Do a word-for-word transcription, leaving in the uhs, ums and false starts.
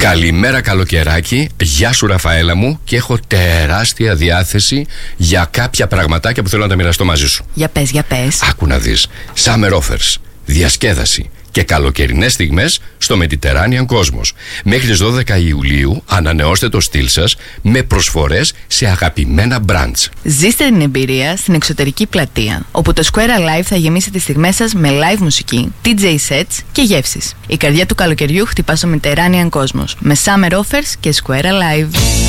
Καλημέρα καλοκαιράκι, γεια σου Ραφαέλα μου, και έχω τεράστια διάθεση για κάποια πραγματάκια που θέλω να τα μοιραστώ μαζί σου. Για πες, για πες. Άκου να δεις, summer offers, διασκέδαση και καλοκαιρινές στιγμές στο Mediterranean Cosmos. Μέχρι τις δώδεκα Ιουλίου ανανεώστε το στυλ σας με προσφορές σε αγαπημένα brands. Ζήστε την εμπειρία στην εξωτερική πλατεία, όπου το Square Alive θα γεμίσει τις στιγμές σας με live μουσική, ντι τζέι sets και γεύσεις. Η καρδιά του καλοκαιριού χτυπά στο Mediterranean Cosmos με summer offers και Square Alive.